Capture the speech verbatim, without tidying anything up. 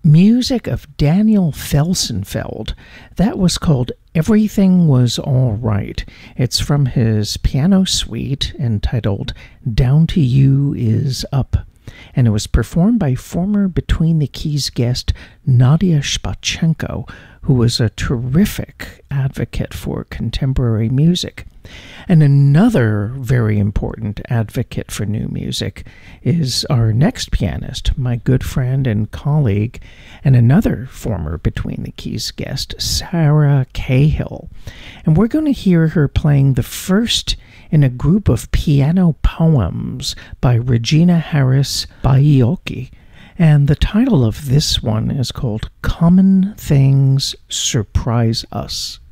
music of Daniel Felsenfeld. That was called Everything Was All Right. It's from his piano suite entitled Down to You Is Up, and it was performed by former Between the Keys guest Nadia Shpachenko, who was a terrific advocate for contemporary music. And another very important advocate for new music is our next pianist, my good friend and colleague, and another former Between the Keys guest, Sarah Cahill. And we're going to hear her playing the first in a group of piano poems by Regina Harris Baiocchi. And the title of this one is called Common Things Surprise Us.